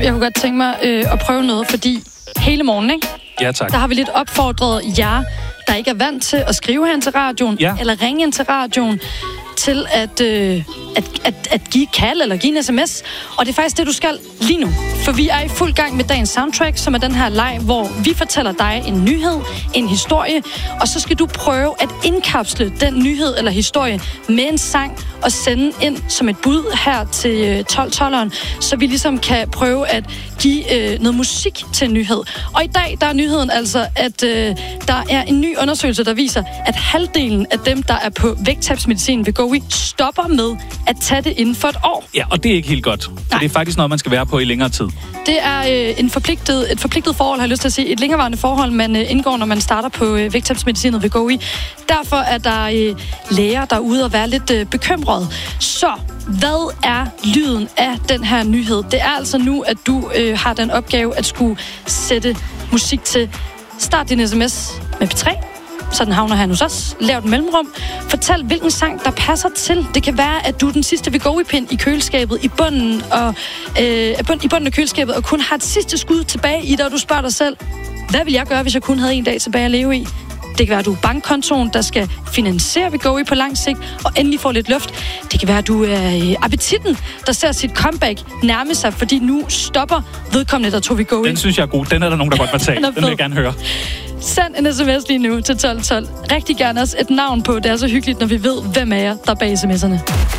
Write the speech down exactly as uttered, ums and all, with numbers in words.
jeg kunne godt tænke mig øh, at prøve noget, fordi hele morgen, ikke? Ja, tak. Der har vi lidt opfordret jer, der ikke er vant til at skrive hen til radioen, ja. eller ringe ind til radioen, til at, øh, at, at, at give et kald eller give en sms. Og det er faktisk det, du skal lige nu. For vi er i fuld gang med dagens soundtrack, som er den her leg, hvor vi fortæller dig en nyhed, en historie, og så skal du prøve at indkapsle den nyhed eller historie med en sang og sende ind som et bud her til tolv tolveren, så vi ligesom kan prøve at give øh, noget musik til en nyhed. Og i dag, der er nyheden altså, at øh, der er en ny undersøgelse, der viser, at halvdelen af dem, der er på vægttabsmedicin ved GoWe, stopper med at tage det inden for et år. Ja, og det er ikke helt godt. For det er faktisk noget, man skal være på i længere tid. Det er øh, en forpligtet, et forpligtet forhold, har jeg lyst til at sige. Et længerevarende forhold, man øh, indgår, når man starter på øh, vægttabsmedicinet ved GoWe. Derfor er der øh, læger, der er ude og være lidt øh, bekymrede. Så hvad er lyden af den her nyhed? Det er altså nu, at du øh, har den opgave at skulle sætte musik til. Start din sms med P tre. Så den havner her hos os. Lav den mellemrum. Fortæl, hvilken sang, der passer til. Det kan være, at du er den sidste ved GoWe-pind i køleskabet, i bunden, og, øh, i bunden af køleskabet, og kun har et sidste skud tilbage i dig, og du spørger dig selv, hvad vil jeg gøre, hvis jeg kun havde en dag tilbage at leve i? Det kan være, at du er bankkontoen, der skal finansiere ved GoWe på lang sigt, og endelig få lidt luft. Det kan være, at du er appetitten, der ser sit comeback nærme sig, fordi nu stopper vedkommende, der tog ved GoWe. Den synes jeg er god. Den er der nogen, der godt vil tage. Den vil jeg gerne høre. Send en sms lige nu til tolv tolv. Rigtig gerne også et navn på. Det er så hyggeligt, når vi ved, hvem er jer, der er bag sms'erne.